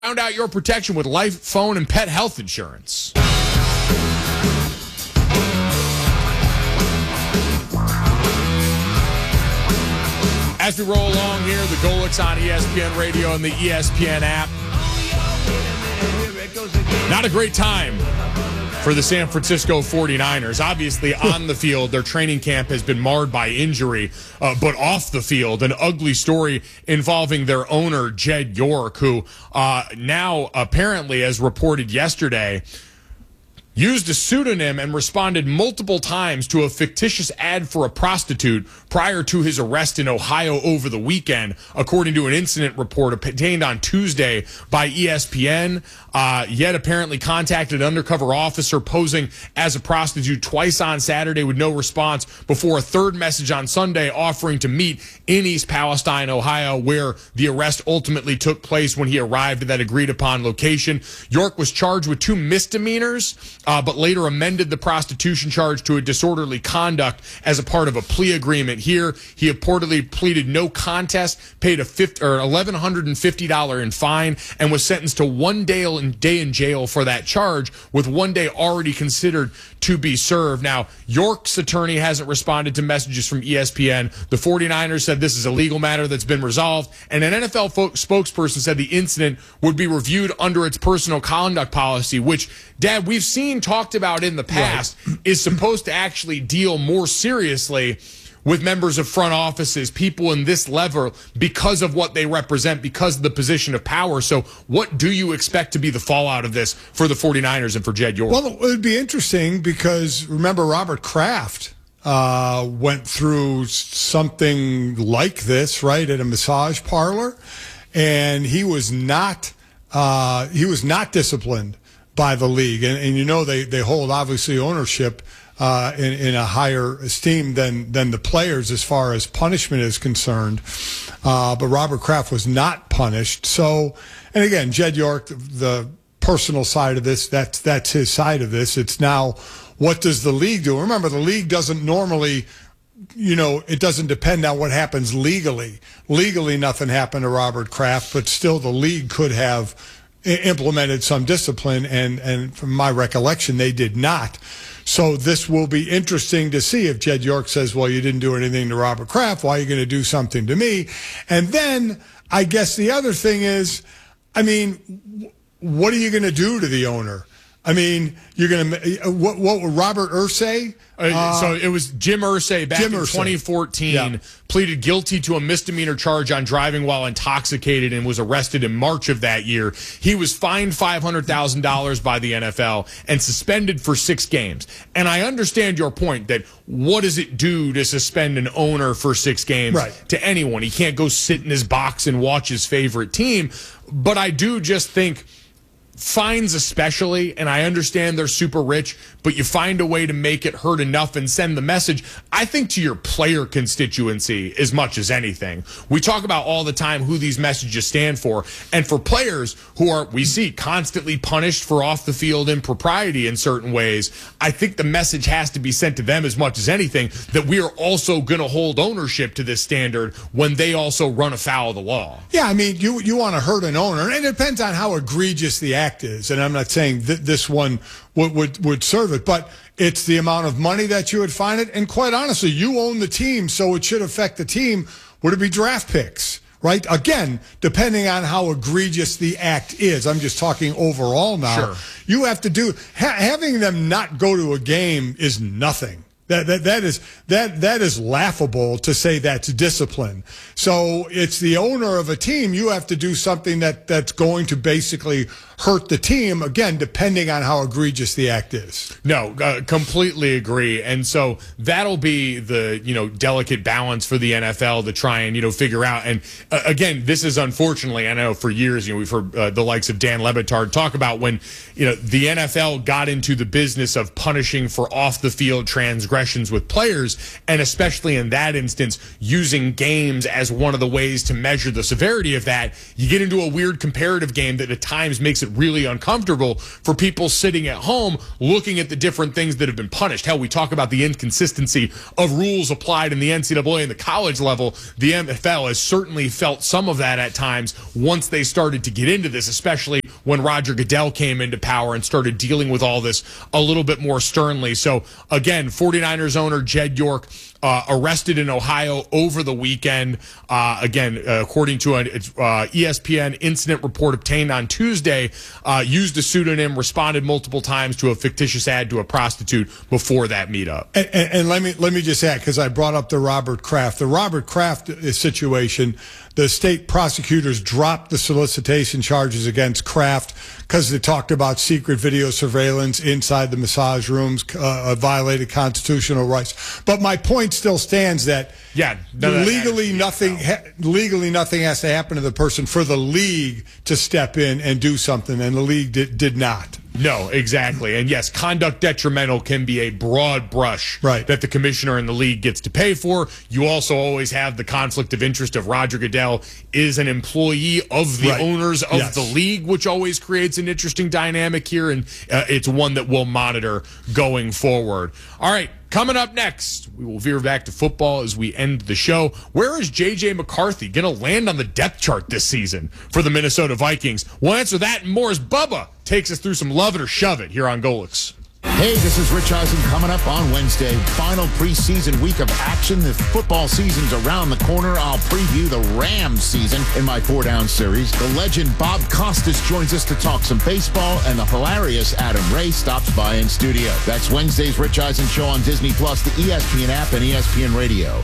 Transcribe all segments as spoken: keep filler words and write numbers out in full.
Round out your protection with life, phone, and pet health insurance. As we roll along here, the Golics on E S P N Radio and the E S P N app. Not a great time for the San Francisco forty-niners. Obviously, on the field, their training camp has been marred by injury, uh, but off the field, an ugly story involving their owner, Jed York, who uh, now apparently, as reported yesterday, used a pseudonym and responded multiple times to a fictitious ad for a prostitute prior to his arrest in Ohio over the weekend, according to an incident report obtained on Tuesday by E S P N. Uh, yet apparently contacted an undercover officer posing as a prostitute twice on Saturday with no response before a third message on Sunday offering to meet in East Palestine, Ohio, where the arrest ultimately took place when he arrived at that agreed-upon location. York was charged with two misdemeanors, uh, but later amended the prostitution charge to a disorderly conduct as a part of a plea agreement. Here, he reportedly pleaded no contest, paid a fifty, or one thousand one hundred fifty dollars in fine, and was sentenced to one day in, day in jail for that charge, with one day already considered to be served. Now, York's attorney hasn't responded to messages from E S P N. The forty-niners said this is a legal matter that's been resolved, and an N F L fo- spokesperson said the incident would be reviewed under its personal conduct policy, which, Dad, we've seen talked about in the past, right, is supposed to actually deal more seriously with members of front offices, people in this level, because of what they represent, because of the position of power. So what do you expect to be the fallout of this for the forty-niners and for Jed York? Well, it would be interesting because, remember, Robert Kraft uh, went through something like this, right, at a massage parlor, and he was not uh, he was not disciplined by the league. And, and you know, they, they hold, obviously, ownership Uh, in, in a higher esteem than than the players as far as punishment is concerned. Uh, but Robert Kraft was not punished. So, and again, Jed York, the, the personal side of this, that's, that's his side of this. It's now, what does the league do? Remember, the league doesn't normally, you know, it doesn't depend on what happens legally. Legally, nothing happened to Robert Kraft, but still the league could have implemented some discipline, and, and from my recollection, they did not. So this will be interesting to see if Jed York says, well, you didn't do anything to Robert Kraft, why are you going to do something to me? And then I guess the other thing is, I mean, what are you going to do to the owner? I mean, you're going to, what, what would Robert Irsay? Uh, so it was Jim Irsay back Jim in Irsay. twenty fourteen, yeah, pleaded guilty to a misdemeanor charge on driving while intoxicated and was arrested in March of that year. He was fined five hundred thousand dollars by the N F L and suspended for six games. And I understand your point that what does it do to suspend an owner for six games, right, to anyone? He can't go sit in his box and watch his favorite team. But I do just think, fines especially, and I understand they're super rich, but you find a way to make it hurt enough and send the message, I think, to your player constituency as much as anything. We talk about all the time who these messages stand for, and for players who are, we see, constantly punished for off-the-field impropriety in certain ways, I think the message has to be sent to them as much as anything that we are also going to hold ownership to this standard when they also run afoul of the law. Yeah, I mean, you, you want to hurt an owner, and it depends on how egregious the act is, and I'm not saying that this one would, would would serve it, but it's the amount of money that you would fine it, and quite honestly, you own the team, so it should affect the team. Would it be draft picks, right? Again, depending on how egregious the act is. I'm just talking overall now. Sure. You have to do, ha- having them not go to a game is nothing. That, that that is that that is laughable to say that's discipline. So it's the owner of a team. You have to do something that, that's going to basically hurt the team, again, depending on how egregious the act is. No, uh, completely agree. And so that'll be the, you know, delicate balance for the N F L to try and, you know, figure out. And uh, again, this is unfortunately, I know for years, you know, we've heard uh, the likes of Dan Le Batard talk about when, you know, the N F L got into the business of punishing for off the field transgression aggressions with players, and especially in that instance, using games as one of the ways to measure the severity of that, you get into a weird comparative game that at times makes it really uncomfortable for people sitting at home looking at the different things that have been punished. Hell, we talk about the inconsistency of rules applied in the N C double A and the college level. The N F L has certainly felt some of that at times once they started to get into this, especially when Roger Goodell came into power and started dealing with all this a little bit more sternly. So, again, 49ers owner Jed York Uh, arrested in Ohio over the weekend. Uh, again, uh, according to an uh, E S P N incident report obtained on Tuesday, uh, used a pseudonym, responded multiple times to a fictitious ad to a prostitute before that meetup. And, and, and let me let me just add, because I brought up the Robert Kraft. The Robert Kraft situation, the state prosecutors dropped the solicitation charges against Kraft because they talked about secret video surveillance inside the massage rooms, uh, violated constitutional rights. But my point still stands that yeah, legally nothing ha- legally nothing has to happen to the person for the league to step in and do something, and the league did, did not. No, exactly. And yes, conduct detrimental can be a broad brush right. that the commissioner and the league gets to pay for. You also always have the conflict of interest of Roger Goodell is an employee of the right. owners of yes. the league, which always creates an interesting dynamic here, and uh, it's one that we'll monitor going forward. All right. Coming up next, we will veer back to football as we end the show. Where is J J McCarthy going to land on the depth chart this season for the Minnesota Vikings? We'll answer that and more as Bubba takes us through some Love It or Shove It here on Golix. Hey, this is Rich Eisen coming up on Wednesday. Final preseason week of action. The football season's around the corner. I'll preview the Rams season in my four-down series. The legend Bob Costas joins us to talk some baseball, and the hilarious Adam Ray stops by in studio. That's Wednesday's Rich Eisen Show on Disney Plus, the E S P N app, and E S P N Radio.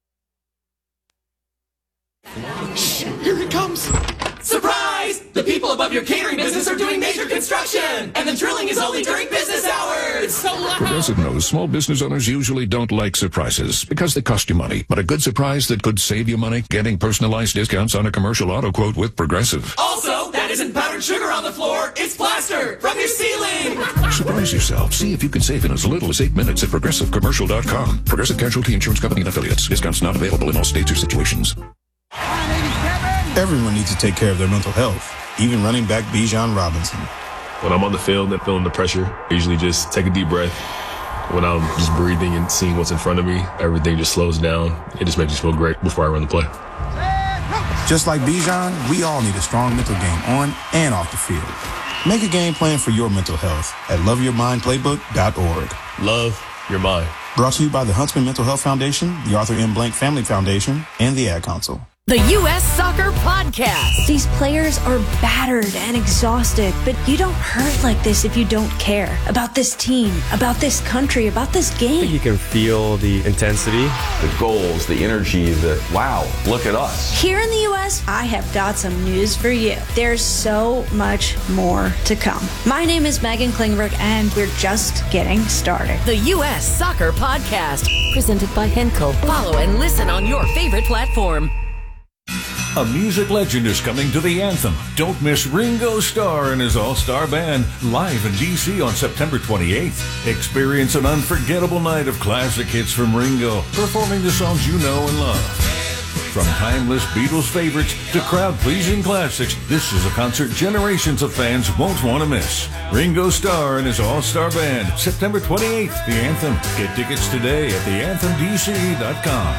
Shh, here it comes. Surprise! The people above your catering business are doing major construction, and the drilling is only during business hours. It's so loud. Progressive knows small business owners usually don't like surprises because they cost you money. But a good surprise that could save you money, getting personalized discounts on a commercial auto quote with Progressive. Also, that isn't powdered sugar on the floor. It's plaster from your ceiling. Surprise yourself. See if you can save in as little as eight minutes at progressive commercial dot com. Progressive Casualty Insurance Company and Affiliates. Discounts not available in all states or situations. Everyone needs to take care of their mental health, even running back Bijan Robinson. When I'm on the field and feeling the pressure, I usually just take a deep breath. When I'm just breathing and seeing what's in front of me, everything just slows down. It just makes me feel great before I run the play. Just like Bijan, we all need a strong mental game on and off the field. Make a game plan for your mental health at love your mind playbook dot org. Love your mind. Brought to you by the Huntsman Mental Health Foundation, the Arthur M. Blank Family Foundation, and the Ad Council. The U S Soccer Podcast. These players are battered and exhausted, but you don't hurt like this if you don't care about this team, about this country, about this game. I think you can feel the intensity, the goals, the energy, the wow, look at us. Here in the U S, I have got some news for you. There's so much more to come. My name is Megan Klingberg, and we're just getting started. The U S Soccer Podcast, presented by Henkel. Follow and listen on your favorite platform. A music legend is coming to the Anthem. Don't miss Ringo Starr and his all-star band live in D C on September twenty-eighth. Experience an unforgettable night of classic hits from Ringo, performing the songs you know and love. From timeless Beatles favorites to crowd-pleasing classics, this is a concert generations of fans won't want to miss. Ringo Starr and his all-star band, September twenty-eighth, the Anthem. Get tickets today at the anthem d c dot com.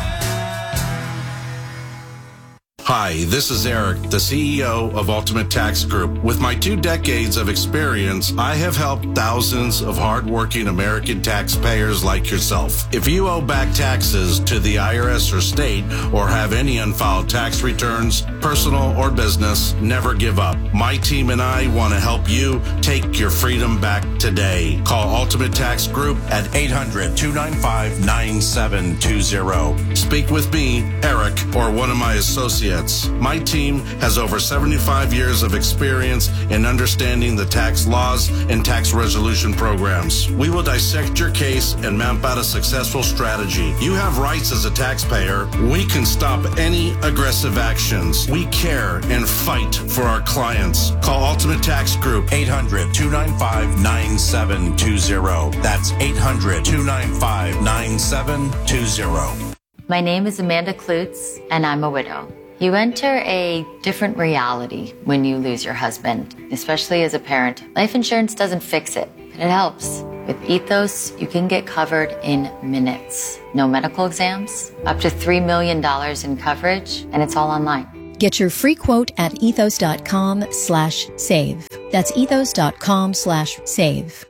Hi, this is Eric, the C E O of Ultimate Tax Group. With my two decades of experience, I have helped thousands of hardworking American taxpayers like yourself. If you owe back taxes to the I R S or state, or have any unfiled tax returns, personal or business, never give up. My team and I want to help you take your freedom back today. Call Ultimate Tax Group at eight hundred, two nine five, nine seven two zero. Speak with me, Eric, or one of my associates minutes. My team has over seventy-five years of experience in understanding the tax laws and tax resolution programs. We will dissect your case and map out a successful strategy. You have rights as a taxpayer. We can stop any aggressive actions. We care and fight for our clients. Call Ultimate Tax Group, eight hundred, two nine five, nine seven two zero. That's eight hundred, two nine five, nine seven two zero. My name is Amanda Klutz, and I'm a widow. You enter a different reality when you lose your husband, especially as a parent. Life insurance doesn't fix it, but it helps. With Ethos, you can get covered in minutes. No medical exams, up to three million dollars in coverage, and it's all online. Get your free quote at ethos.com slash save. That's ethos.com slash save.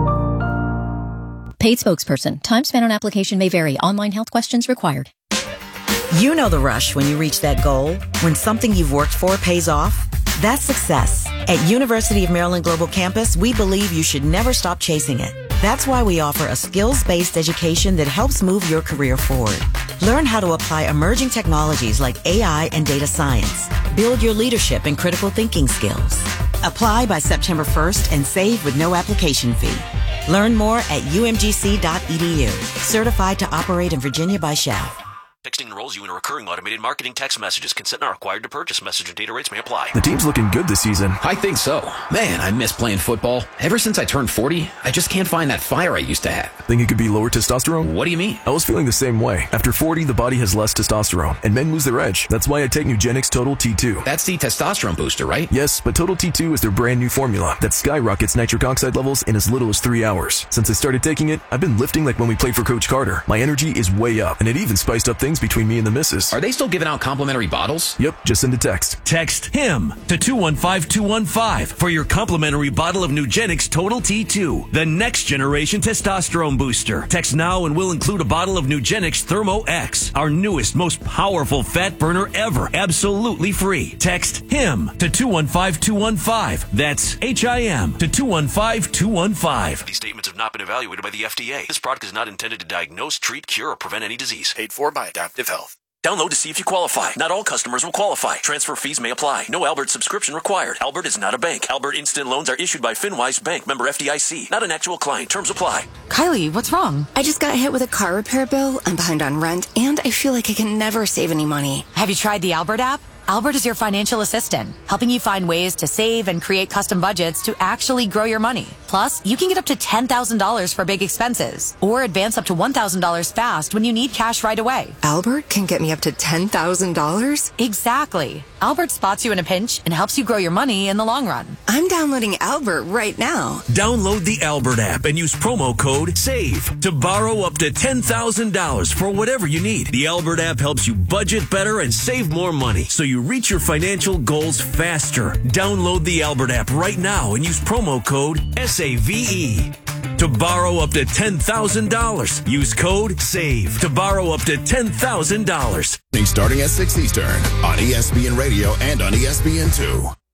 Paid spokesperson. Time spent on application may vary. Online health questions required. You know the rush when you reach that goal, when something you've worked for pays off. That's success. At University of Maryland Global Campus, we believe you should never stop chasing it. That's why we offer a skills-based education that helps move your career forward. Learn how to apply emerging technologies like A I and data science. Build your leadership and critical thinking skills. Apply by September first and save with no application fee. Learn more at u m g c dot e d u. Certified to operate in Virginia by S H A F. Texting enrolls you in a recurring automated marketing text messages. Consent not required to purchase. Message and data rates may apply. The team's looking good this season. I think so. Man, I miss playing football. Ever since I turned forty, I just can't find that fire I used to have. Think it could be lower testosterone? What do you mean? I was feeling the same way. After forty, the body has less testosterone, and men lose their edge. That's why I take Nugenix Total T two. That's the testosterone booster, right? Yes, but Total T two is their brand new formula that skyrockets nitric oxide levels in as little as three hours. Since I started taking it, I've been lifting like when we played for Coach Carter. My energy is way up, and it even spiced up things between me and the missus. Are they still giving out complimentary bottles? Yep, just send a text. Text HIM to two one five two one five for your complimentary bottle of Nugenix Total T two, the next generation testosterone booster. Text now and we'll include a bottle of Nugenix Thermo X, our newest, most powerful fat burner ever, absolutely free. Text HIM to two one five two one five. That's H I M to two one five two one five. These statements have not been evaluated by the F D A. This product is not intended to diagnose, treat, cure, or prevent any disease. Paid for by Adaptive Health. Download to see if you qualify. Not all customers will qualify. Transfer fees may apply. No Albert subscription required. Albert is not a bank. Albert Instant Loans are issued by FinWise Bank, member F D I C. Not an actual client. Terms apply. Kylie, what's wrong? I just got hit with a car repair bill. I'm behind on rent, and I feel like I can never save any money. Have you tried the Albert app? Albert is your financial assistant, helping you find ways to save and create custom budgets to actually grow your money. Plus, you can get up to ten thousand dollars for big expenses, or advance up to one thousand dollars fast when you need cash right away. Albert can get me up to ten thousand dollars? Exactly. Albert spots you in a pinch and helps you grow your money in the long run. I'm downloading Albert right now. Download the Albert app and use promo code SAVE to borrow up to ten thousand dollars for whatever you need. The Albert app helps you budget better and save more money, so you reach your financial goals faster. Download the Albert app right now and use promo code S A V E to borrow up to ten thousand dollars. Use code SAVE to borrow up to ten thousand dollars. Starting at six Eastern on E S P N Radio and on E S P N two.